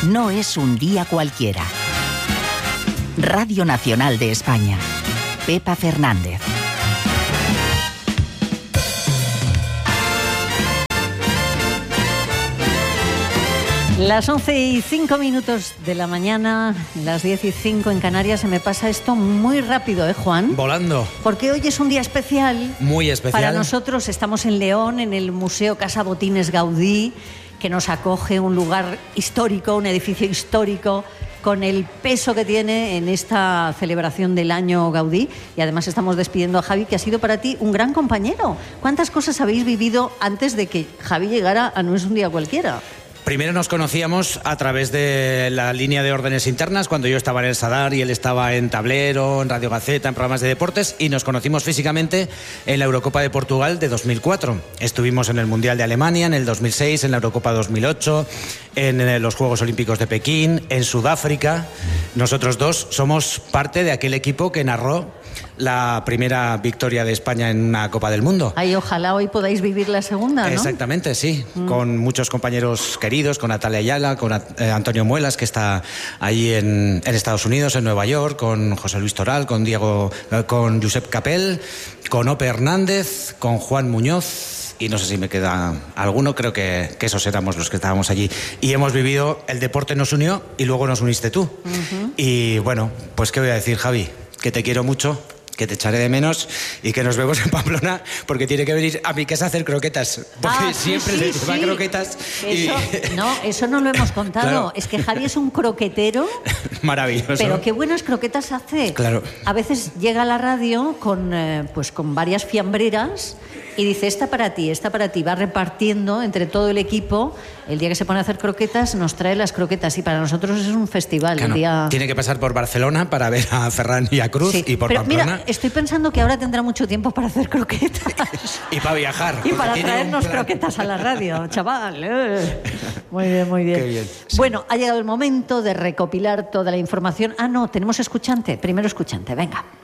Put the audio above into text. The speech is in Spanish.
no es un día cualquiera. Radio Nacional de España. Pepa Fernández. Las 11:05 de la mañana, las 10:05 en Canarias. Se me pasa esto muy rápido, ¿eh, Juan? Volando. Porque hoy es un día especial. Muy especial. Para nosotros. Estamos en León, en el Museo Casa Botines Gaudí, que nos acoge, un lugar histórico, un edificio histórico, con el peso que tiene en esta celebración del año Gaudí. Y además estamos despidiendo a Javi, que ha sido para ti un gran compañero. ¿Cuántas cosas habéis vivido antes de que Javi llegara a No es un día cualquiera? Primero nos conocíamos a través de la línea de órdenes internas, cuando yo estaba en el Sadar y él estaba en Tablero, en Radio Gaceta, en programas de deportes, y nos conocimos físicamente en la Eurocopa de Portugal de 2004. Estuvimos en el Mundial de Alemania en el 2006, en la Eurocopa 2008, en los Juegos Olímpicos de Pekín, en Sudáfrica. Nosotros dos somos parte de aquel equipo que narró la primera victoria de España en una Copa del Mundo. Ay, ojalá hoy podáis vivir la segunda, ¿no? Exactamente, sí. Con muchos compañeros queridos, con Natalia Ayala, con Antonio Muelas, que está allí en Estados Unidos, en Nueva York, con José Luis Toral, con Josep Capel, con Ope Hernández, con Juan Muñoz. Y no sé si me queda alguno, creo que esos éramos los que estábamos allí. Y hemos vivido, el deporte nos unió y luego nos uniste tú. Uh-huh. Y bueno, pues qué voy a decir, Javi, que te quiero mucho, que te echaré de menos y que nos vemos en Pamplona, porque tiene que venir a mi casa a hacer croquetas, porque siempre se lleva croquetas. Eso no lo hemos contado. Claro. Es que Javi es un croquetero maravilloso. Pero qué buenas croquetas hace. Claro. A veces llega a la radio con varias fiambreras y dice, esta para ti. Va repartiendo entre todo el equipo. El día que se pone a hacer croquetas nos trae las croquetas, y para nosotros es un festival. Claro, tiene que pasar por Barcelona para ver a Ferran y a Cruz, y por Pamplona. Mira, estoy pensando que ahora tendrá mucho tiempo para hacer croquetas. Y para viajar. Y para traernos croquetas a la radio, chaval. Muy bien, muy bien. Qué bien. Sí. Bueno, ha llegado el momento de recopilar toda la información. Ah, no, tenemos escuchante. Primero escuchante, venga.